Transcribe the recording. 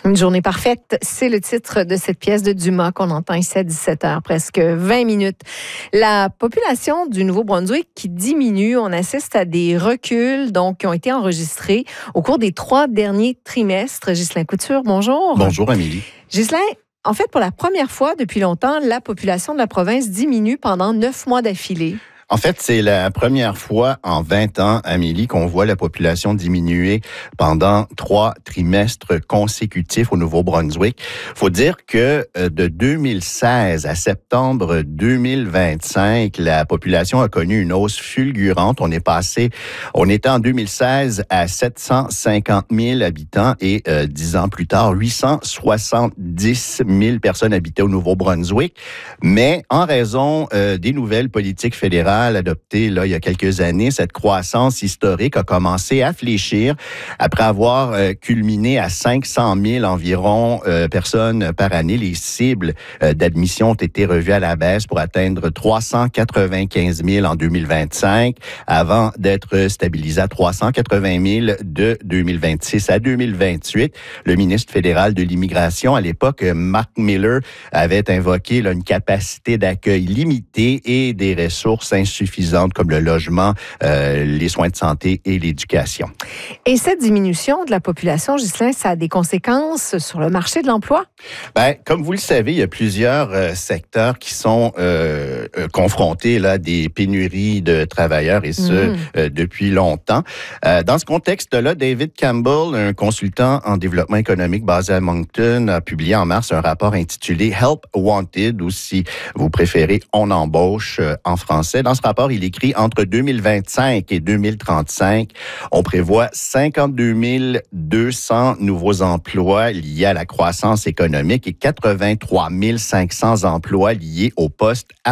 Une journée parfaite, c'est le titre de cette pièce de Dumas qu'on entend ici à 17h, presque 20 minutes. La population du Nouveau-Brunswick qui diminue, on assiste à des reculs donc, qui ont été enregistrés au cours des 3 derniers trimestres. Ghislain Couture, bonjour. Bonjour, Amélie. Ghislain, en fait, pour la première fois depuis longtemps, la population de la province diminue pendant 9 mois d'affilée. En fait, c'est la première fois en 20 ans, Amélie, qu'on voit la population diminuer pendant 3 trimestres consécutifs au Nouveau-Brunswick. Faut dire que de 2016 à septembre 2025, la population a connu une hausse fulgurante. On était en 2016 à 750 000 habitants et 10 ans plus tard, 870 000 personnes habitaient au Nouveau-Brunswick. Mais en raison des nouvelles politiques fédérales adoptée il y a quelques années, cette croissance historique a commencé à fléchir après avoir culminé à 500 000 environ personnes par année. Les cibles d'admission ont été revues à la baisse pour atteindre 395 000 en 2025 avant d'être stabilisé à 380 000 de 2026 à 2028. Le ministre fédéral de l'Immigration, à l'époque, Mark Miller, avait invoqué une capacité d'accueil limitée et des ressources insuffisantes comme le logement, les soins de santé et l'éducation. Et cette diminution de la population, Ghislain, ça a des conséquences sur le marché de l'emploi? Bien, comme vous le savez, il y a plusieurs secteurs qui sont confrontés à des pénuries de travailleurs et ce, depuis longtemps. Dans ce contexte-là, David Campbell, un consultant en développement économique basé à Moncton, a publié en mars un rapport intitulé « Help Wanted » ou si vous préférez « On embauche » en français. Dans ce rapport, il écrit entre 2025 et 2035, on prévoit 52 200 nouveaux emplois liés à la croissance économique et 83 500 emplois liés aux postes à